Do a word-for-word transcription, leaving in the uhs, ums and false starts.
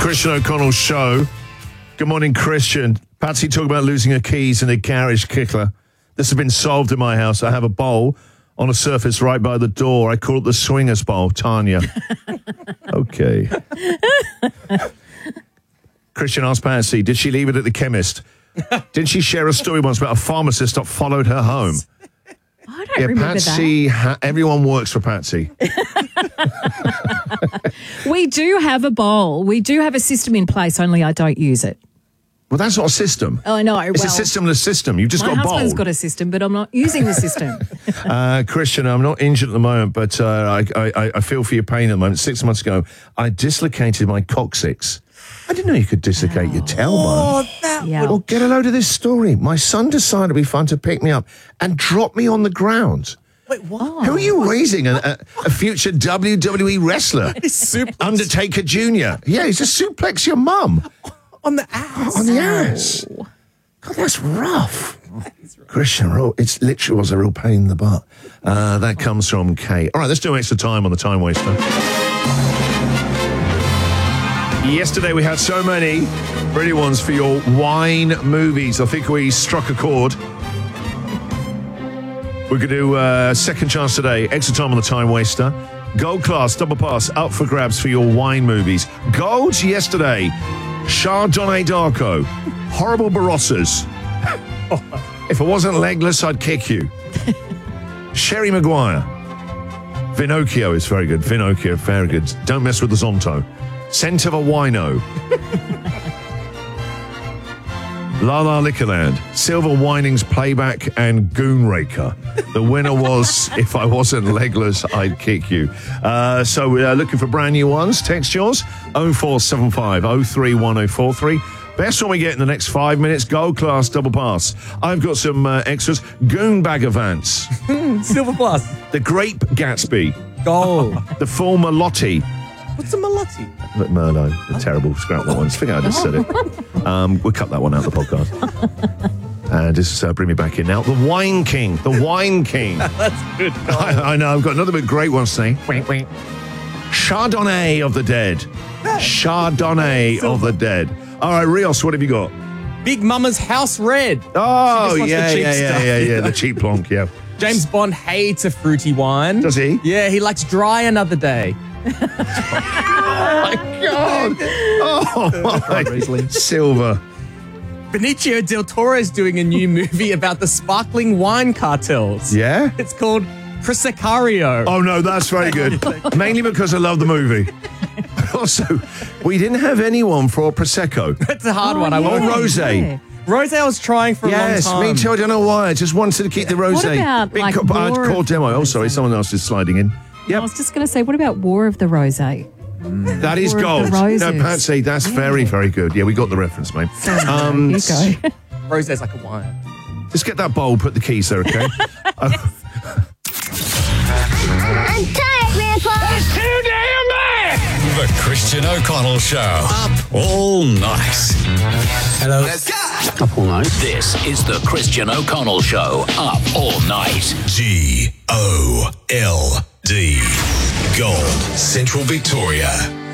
Christian O'Connell Show. Good morning, Christian. Patsy talked about losing her keys in a garage kickler. This has been solved in my house. I have a bowl on a surface right by the door. I call it the swingers bowl, Tanya. Okay. Christian asked Patsy, did she leave it at the chemist? Didn't she share a story once about a pharmacist that followed her home? I don't Yeah, remember Patsy, ha- everyone works for Patsy. that. We do have a bowl. We do have a system in place, only I don't use it. Well, that's not a system. Oh, I know. It's well, a systemless system. You've just my got a bowl. husband's got a system, but I'm not using the system. Uh, Christian, I'm not injured at the moment, but uh, I, I, I feel for your pain at the moment. Six months ago, I dislocated my coccyx. I didn't know you could dislocate your tailbone. Oh, that Yeah. Well, get a load of this story. My son decided it'd be fun to pick me up and drop me on the ground. Wait, what? Who are you raising? A, a, a future W W E wrestler? Super Undertaker Junior Yeah, he's just suplex your mum on the ass. on the ass. God, that's rough. Christian, real- it's literally was a real pain in the butt. Uh, that comes from Kate. All right, let's do extra time on the time waster. Yesterday we had so many brilliant ones for your wine movies. I think we struck a chord. We're going to do a uh, second chance today. Extra time on the time waster. Gold class, double pass, up for grabs for your wine movies. Golds yesterday. Chardonnay Darko. Horrible Barossas. If I wasn't legless, I'd kick you. Sherry Maguire. Vinocchio is very good. Vinocchio, very good. Don't mess with the Zonto. Scent of a Wino. La La Liquorland, Silver Winings Playback, and Goonraker. The winner was, if I wasn't legless, I'd kick you. Uh, so we're looking for brand new ones. Text yours, oh four seven five, oh three one oh four three. Best one we get in the next five minutes, gold class double pass. I've got some uh, extras. Goon Bag of Vance. Silver plus. The Grape Gatsby. Gold. The Full Malotti. What's a Malotti? Merlot, the terrible scrap that one. I think I just said it. Um, we'll cut that one out of the podcast. And just uh, bring me back in now. The Wine King. The Wine King. That's good. I, I know. I've got another bit great one to say. Wink, wink. Chardonnay of the Dead. Chardonnay of the Dead. All right, Rios, what have you got? Big Mama's House Red. Oh, She just wants yeah, the cheap yeah, yeah, stuff. yeah, yeah. The cheap plonk, yeah. James Bond hates a fruity wine. Does he? Yeah, he likes dry another day. Oh, my God. Oh, my. Silver. Benicio del Toro is doing a new movie about the sparkling wine cartels. Yeah? It's called Proseccario. Oh, no, that's very good. Mainly because I love the movie. Also, we didn't have anyone for Prosecco. That's a hard Oh, one. I yeah. Or won't. Rosé. Yeah. Rosé I was trying for Yes, a long time. me too. I don't know why. I just wanted to keep the rosé. What about, Big like, co- uh, War call of demo. Oh, Rosé? sorry, someone else is sliding in. I Yep, was just going to say, what about War of the Rosé? that is War of gold. the No, Roses. Patsy, that's very, very good. Yeah, we got the reference, mate. Um, you go. Rosé's like a wine. Just get that bowl, put the keys there, okay? I'm tired, Grandpa. That's too damn bad! The Christian O'Connell Show. Up all night. Hello. Let's go! Up all night. This is the Christian O'Connell Show. Up all night. G O L D. Gold. Central Victoria.